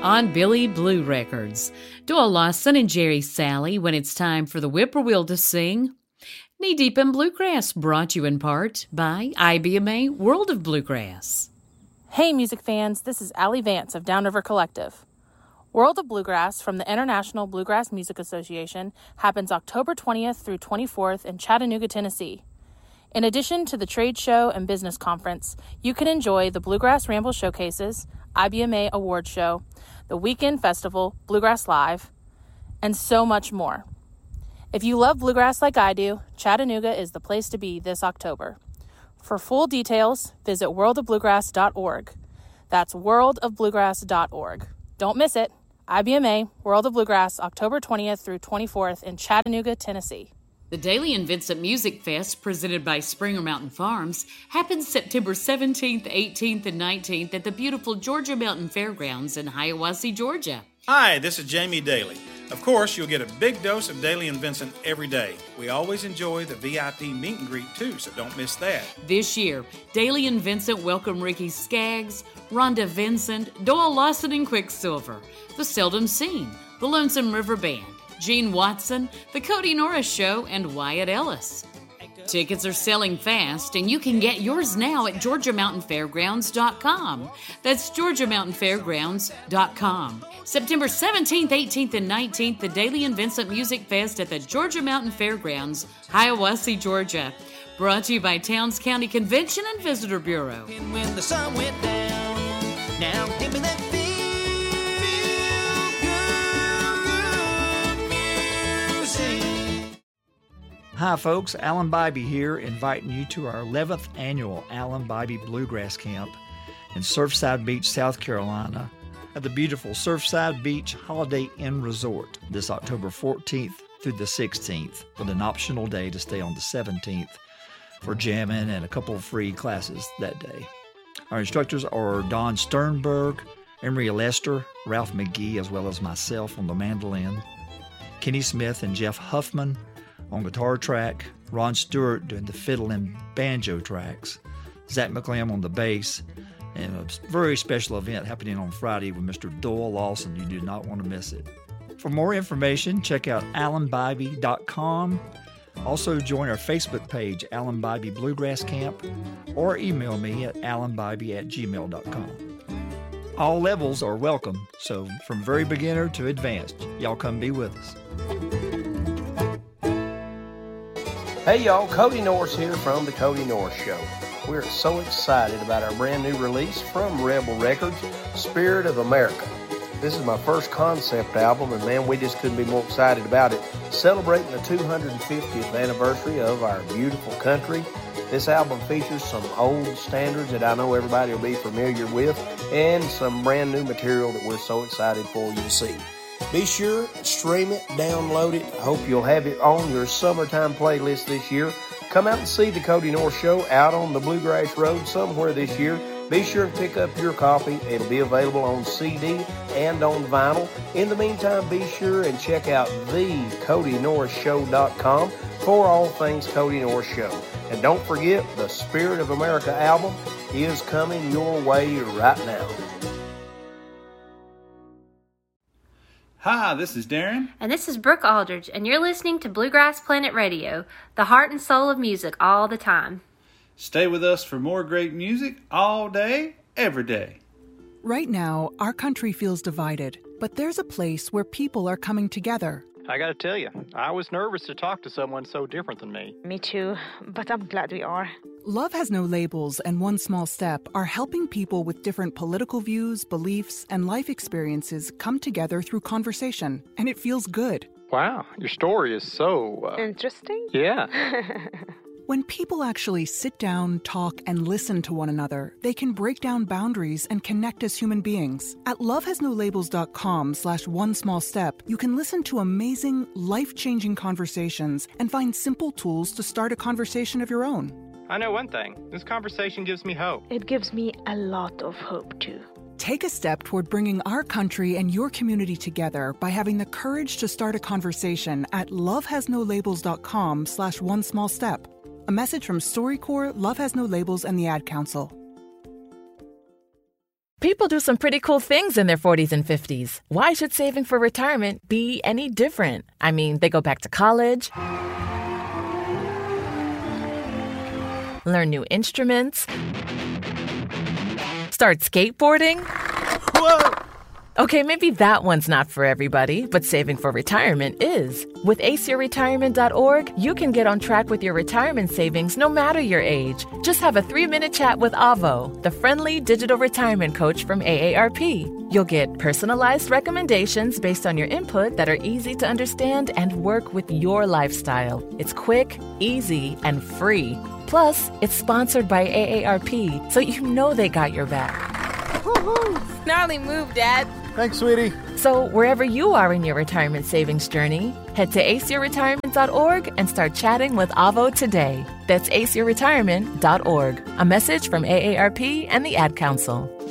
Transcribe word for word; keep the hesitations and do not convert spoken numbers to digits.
on Billy Blue Records. Doyle Lawson and Jerry Salley when it's time for the Whippoorwill to sing. Knee Deep in Bluegrass, brought to you in part by I B M A World of Bluegrass. Hey music fans, this is Allie Vance of Downriver Collective. World of Bluegrass from the International Bluegrass Music Association happens October twentieth through twenty-fourth in Chattanooga, Tennessee. In addition to the trade show and business conference, you can enjoy the Bluegrass Ramble Showcases, I B M A Award Show, the Weekend Festival, Bluegrass Live, and so much more. If you love bluegrass like I do, Chattanooga is the place to be this October. For full details, visit world of bluegrass dot org. That's world of bluegrass dot org. Don't miss it. I B M A World of Bluegrass, October twentieth through twenty-fourth in Chattanooga, Tennessee. The Daly and Vincent Music Fest, presented by Springer Mountain Farms, happens September seventeenth, eighteenth, and nineteenth at the beautiful Georgia Mountain Fairgrounds in Hiawassee, Georgia. Hi, this is Jamie Daly. Of course, you'll get a big dose of Daly and Vincent every day. We always enjoy the V I P meet and greet too, so don't miss that. This year, Daly and Vincent welcome Ricky Skaggs, Rhonda Vincent, Doyle Lawson and Quicksilver, The Seldom Seen, The Lonesome River Band, Gene Watson, The Cody Norris Show, and Wyatt Ellis. Tickets are selling fast, and you can get yours now at georgia mountain fairgrounds dot com. That's georgia mountain fairgrounds dot com. September seventeenth, eighteenth, and nineteenth, the Daly and Vincent Music Fest at the Georgia Mountain Fairgrounds, Hiawassee, Georgia. Brought to you by Towns County Convention and Visitor Bureau. And when the sun went down, now give me that feel good, good music. Hi folks, Alan Bybee here, inviting you to our eleventh annual Alan Bybee Bluegrass Camp in Surfside Beach, South Carolina, at the beautiful Surfside Beach Holiday Inn Resort this October fourteenth through the sixteenth, with an optional day to stay on the seventeenth for jamming and a couple of free classes that day. Our instructors are Don Sternberg, Emery Lester, Ralph McGee, as well as myself on the mandolin, Kenny Smith and Jeff Huffman on guitar track, Ron Stewart doing the fiddle and banjo tracks, Zach McLam on the bass, and a very special event happening on Friday with Mister Doyle Lawson. You do not want to miss it. For more information, check out alan bybee dot com. Also join our Facebook page, Alan Bybee Bluegrass Camp, or email me at alan bybee at gmail dot com. All levels are welcome, so from very beginner to advanced, y'all come be with us. Hey y'all, Cody Norris here from The Cody Norris Show. We're so excited about our brand new release from Rebel Records, Spirit of America. This is my first concept album, and man, we just couldn't be more excited about it. Celebrating the two hundred fiftieth anniversary of our beautiful country. This album features some old standards that I know everybody will be familiar with, and some brand new material that we're so excited for you to see. Be sure, stream it, download it. I hope you'll have it on your summertime playlist this year. Come out and see the Cody Norris Show out on the Bluegrass Road somewhere this year. Be sure to pick up your copy. It'll be available on C D and on vinyl. In the meantime, be sure and check out the cody norris show dot com for all things Cody Norris Show. And don't forget, the Spirit of America album is coming your way right now. Hi, this is Darren. And this is Brooke Aldridge, and you're listening to Bluegrass Planet Radio, the heart and soul of music all the time. Stay with us for more great music all day, every day. Right now, our country feels divided, but there's a place where people are coming together. I gotta tell you, I was nervous to talk to someone so different than me. Me too, but I'm glad we are. Love Has No Labels and One Small Step are helping people with different political views, beliefs, and life experiences come together through conversation, and it feels good. Wow, your story is so... Uh... Interesting? Yeah. When people actually sit down, talk, and listen to one another, they can break down boundaries and connect as human beings. At love has no labels dot com slash one small step, you can listen to amazing, life-changing conversations and find simple tools to start a conversation of your own. I know one thing. This conversation gives me hope. It gives me a lot of hope, too. Take a step toward bringing our country and your community together by having the courage to start a conversation at love has no labels dot com slash one small step. A message from StoryCorps, Love Has No Labels, and the Ad Council. People People do some pretty cool things in their forties and fifties. Why should saving for retirement be any different? I mean, they go back to college, learn new instruments, start skateboarding. Whoa! Okay, maybe that one's not for everybody, but saving for retirement is. With ace your retirement dot org, you can get on track with your retirement savings no matter your age. Just have a three-minute chat with Avo, the friendly digital retirement coach from A A R P. You'll get personalized recommendations based on your input that are easy to understand and work with your lifestyle. It's quick, easy, and free. Plus, it's sponsored by A A R P, so you know they got your back. Woo-hoo. Gnarly move, Dad. Thanks, sweetie. So wherever you are in your retirement savings journey, head to ace your retirement dot org and start chatting with Avo today. That's ace your retirement dot org. A message from A A R P and the Ad Council.